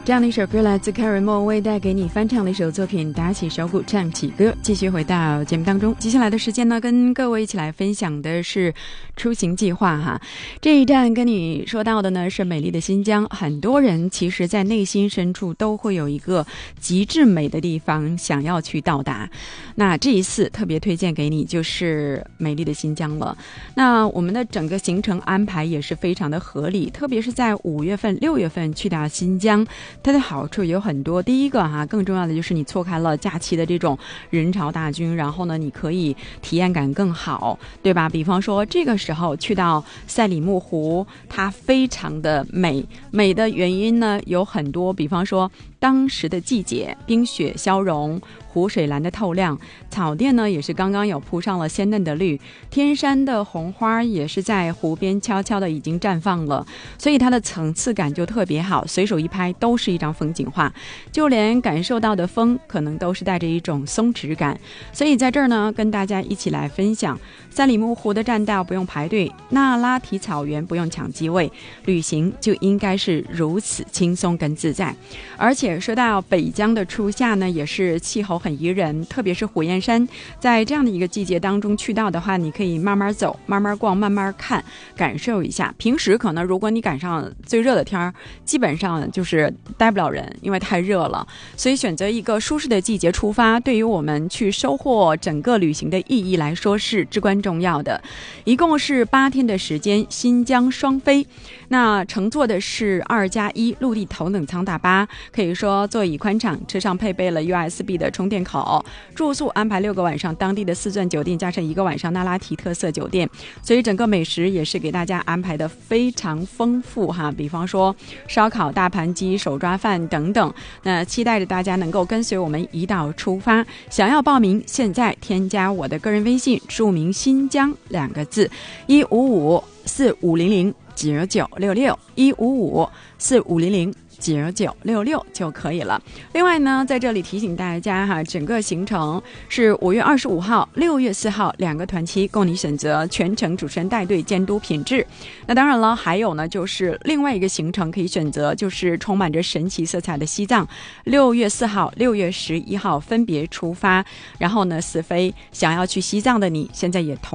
这样的一首歌来自凯瑞莫为带给你翻唱的一首作品，打起手鼓唱起歌。继续回到节目当中，接下来的时间呢，跟各位一起来分享的是出行计划哈。这一站跟你说到的呢是美丽的新疆，很多人其实在内心深处都会有一个极致美的地方想要去到达。那这一次特别推荐给你就是美丽的新疆了。那我们的整个行程安排也是非常的合理，特别是在5月份、6月份去到新疆。它的好处有很多，第一个更重要的就是你错开了假期的这种人潮大军，然后呢你可以体验感更好，对吧？比方说这个时候去到赛里木湖，它非常的美，美的原因呢有很多，比方说当时的季节，冰雪消融，湖水蓝的透亮，草甸呢也是刚刚有铺上了鲜嫩的绿，天山的红花也是在湖边悄悄的已经绽放了，所以它的层次感就特别好，随手一拍都是一张风景画，就连感受到的风可能都是带着一种松弛感。所以在这儿呢跟大家一起来分享，赛里木湖的栈道不用排队，那拉提草原不用抢机位，旅行就应该是如此轻松跟自在。而且说到北疆的初夏呢，也是气候很宜人，特别是火焰山，在这样的一个季节当中去到的话，你可以慢慢走，慢慢逛，慢慢看，感受一下。平时可能如果你赶上最热的天，基本上就是待不了人，因为太热了。所以选择一个舒适的季节出发，对于我们去收获整个旅行的意义来说是至关重要的。一共是8天的时间，新疆双飞。那乘坐的是2+1陆地头等舱大巴，可以说座椅宽敞，车上配备了 USB 的充电口，住宿安排6个晚上当地的4钻酒店，加上1个晚上那拉提特色酒店，所以整个美食也是给大家安排的非常丰富哈，比方说烧烤、大盘鸡、手抓饭等等。那期待着大家能够跟随我们一道出发。想要报名，现在添加我的个人微信，注明新疆2个字，15545009966，15545009966就可以了。另外呢，在这里提醒大家哈，整个行程是5月25号、6月4号2个团期，供你选择，全程主持人带队监督品质。那当然了，还有呢，就是另外一个行程可以选择，就是充满着神奇色彩的西藏，6月4号、6月11号分别出发，然后呢死飞。想要去西藏的你，现在也同